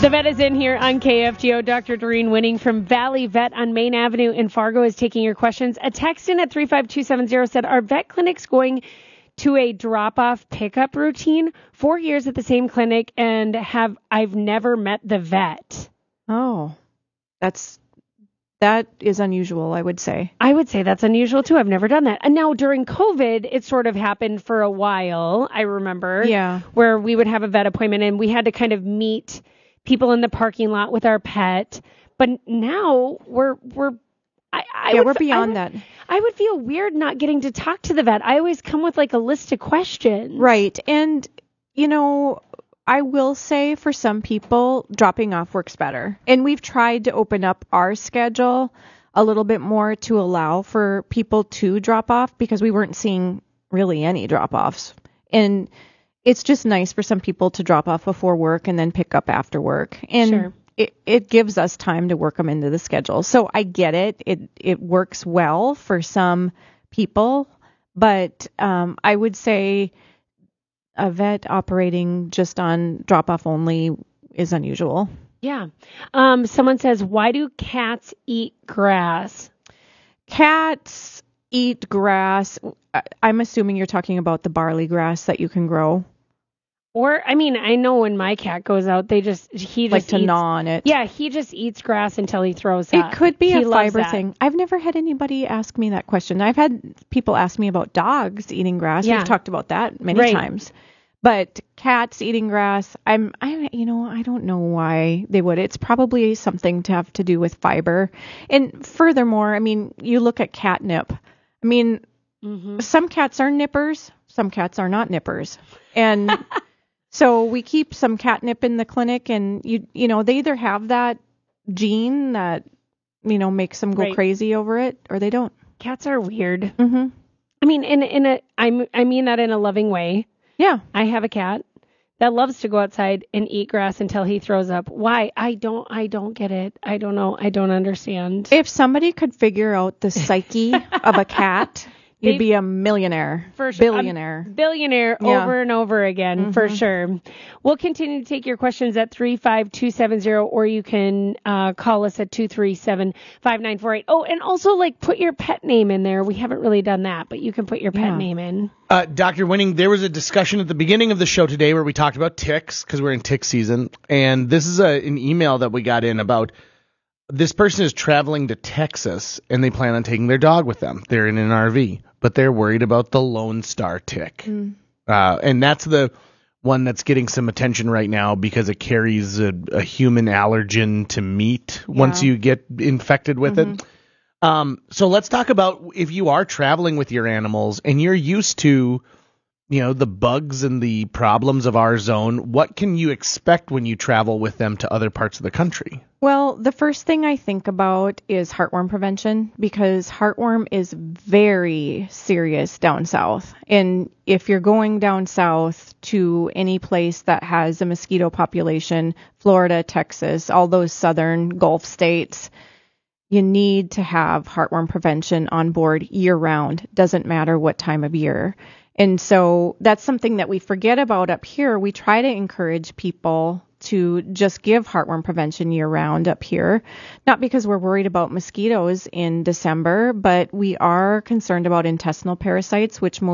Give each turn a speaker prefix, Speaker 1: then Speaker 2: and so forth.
Speaker 1: The vet is in here on KFGO. Dr. Doreen Winning from Valley Vet on Main Avenue in Fargo is taking your questions. A text in at 35270 said, are vet clinics going to a drop-off pickup routine? 4 years at the same clinic and I've never met the vet.
Speaker 2: Oh, that is unusual, I would say.
Speaker 1: I would say that's unusual, too. I've never done that. And now, during COVID, it sort of happened for a while, I remember.
Speaker 2: Yeah.
Speaker 1: Where we would have a vet appointment, and we had to kind of meet people in the parking lot with our pet. But now, we're
Speaker 2: beyond that.
Speaker 1: I would feel weird not getting to talk to the vet. I always come with, like, a list of questions.
Speaker 2: Right. And, I will say for some people, dropping off works better. And we've tried to open up our schedule a little bit more to allow for people to drop off because we weren't seeing really any drop-offs. And it's just nice for some people to drop off before work and then pick up after work. And
Speaker 1: sure.
Speaker 2: It gives us time to work them into the schedule. So I get it. It works well for some people. But I would say a vet operating just on drop-off only is unusual.
Speaker 1: Yeah. Someone says, why do cats eat grass?
Speaker 2: Cats eat grass. I'm assuming you're talking about the barley grass that you can grow.
Speaker 1: Or, I mean, I know when my cat goes out, he just
Speaker 2: like to gnaw on it.
Speaker 1: Yeah, he just eats grass until he throws up.
Speaker 2: It could be a fiber thing. I've never had anybody ask me that question. I've had people ask me about dogs eating grass. Yeah. We've talked about that many times. But cats eating grass, I don't know why they would. It's probably something to have to do with fiber. And furthermore, I mean, you look at catnip. I mean, some cats are nippers, some cats are not nippers. And so we keep some catnip in the clinic, and they either have that gene that makes them go crazy over it, or they don't.
Speaker 1: Cats are weird. Mm-hmm. I mean, I mean that in a loving way.
Speaker 2: Yeah.
Speaker 1: I have a cat that loves to go outside and eat grass until he throws up. Why? I don't get it. I don't know. I don't understand.
Speaker 2: If somebody could figure out the psyche of a cat, you'd be a millionaire.
Speaker 1: For sure.
Speaker 2: Billionaire.
Speaker 1: Billionaire over and over again, for sure. We'll continue to take your questions at 35270, or you can call us at 237-5948. Oh, and also, put your pet name in there. We haven't really done that, but you can put your pet name in.
Speaker 3: Dr. Winning, there was a discussion at the beginning of the show today where we talked about ticks, because we're in tick season. And this is an email that we got in about this person is traveling to Texas, and they plan on taking their dog with them. They're in an RV, but they're worried about the Lone Star tick. And that's the one that's getting some attention right now because it carries a human allergen to meat once you get infected with it. So let's talk about if you are traveling with your animals and you're used to, the bugs and the problems of our zone, what can you expect when you travel with them to other parts of the country?
Speaker 2: Well, the first thing I think about is heartworm prevention, because heartworm is very serious down south. And if you're going down south to any place that has a mosquito population, Florida, Texas, all those southern Gulf states, you need to have heartworm prevention on board year-round. Doesn't matter what time of year. And so that's something that we forget about up here. We try to encourage people to just give heartworm prevention year-round up here. Not because we're worried about mosquitoes in December, but we are concerned about intestinal parasites, which most